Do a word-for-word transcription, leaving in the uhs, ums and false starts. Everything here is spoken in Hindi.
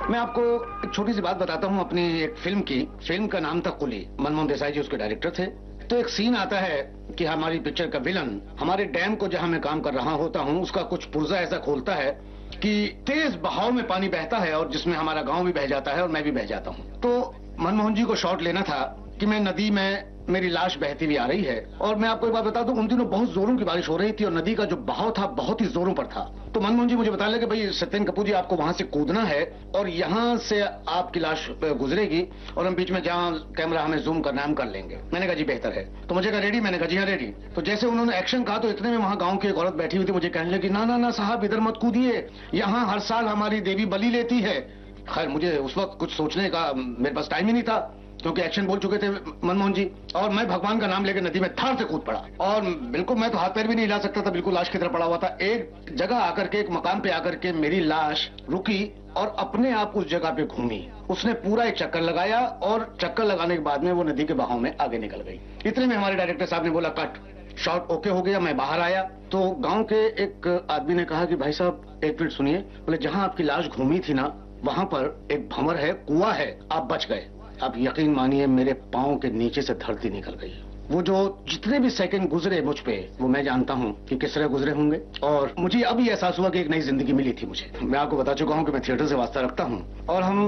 मैं आपको एक छोटी सी बात बताता हूँ अपनी एक फिल्म की। फिल्म का नाम था कुली। मनमोहन देसाई जी उसके डायरेक्टर थे। तो एक सीन आता है कि हमारी पिक्चर का विलन हमारे डैम को जहां मैं काम कर रहा होता हूँ उसका कुछ पुर्जा ऐसा खोलता है कि तेज बहाव में पानी बहता है और जिसमें हमारा गांव भी बह जाता है और मैं भी बह जाता हूँ। तो मनमोहन जी को शॉट लेना था कि मैं नदी में मेरी लाश बहती हुई आ रही है। और मैं आपको एक बात बता दूं, उन दिनों बहुत जोरों की बारिश हो रही थी और नदी का जो बहाव था बहुत ही जोरों पर था। तो मनमोहन जी मुझे बता लगे भाई सत्येंद्र कपूर जी आपको वहां से कूदना है और यहां से आपकी लाश गुजरेगी और हम बीच में जहां कैमरा हमें जूम करना हम कर लेंगे। मैंने कहा जी बेहतर है। तो मुझे कहा रेडी? मैंने कहा जी हाँ रेडी। तो जैसे उन्होंने एक्शन कहा तो इतने में वहां गाँव की एक औरत बैठी हुई थी, मुझे कहने लगी ना ना ना साहब इधर मत कूदिए, यहाँ हर साल हमारी देवी बलि लेती है। खैर मुझे उस वक्त कुछ सोचने का मेरे पास टाइम ही नहीं था क्योंकि एक्शन बोल चुके थे मनमोहन जी। और मैं भगवान का नाम लेकर नदी में थार से कूद पड़ा और बिल्कुल मैं तो हाथ पैर भी नहीं हिला सकता था, बिल्कुल लाश की तरह पड़ा हुआ था। एक जगह आकर के, एक मकाम पे आकर के मेरी लाश रुकी और अपने आप उस जगह पे घूमी। उसने पूरा एक चक्कर लगाया और चक्कर लगाने के बाद में वो नदी के बहाव में आगे निकल गई। इतने में हमारे डायरेक्टर साहब ने बोला कट। शॉट ओके हो गया। मैं बाहर आया तो गाँव के एक आदमी ने कहा कि भाई साहब एक मिनट सुनिए। बोले जहां आपकी लाश घूमी थी ना वहां पर एक भंवर है, कुआं है, आप बच गए। अब यकीन मानिए मेरे पांव के नीचे से धरती निकल गई। वो जो जितने भी सेकंड गुजरे मुझ पे वो मैं जानता हूँ कि किस तरह गुजरे होंगे और मुझे अभी एहसास हुआ कि एक नई जिंदगी मिली थी मुझे। मैं आपको बता चुका हूँ कि मैं थिएटर से वास्ता रखता हूँ और हम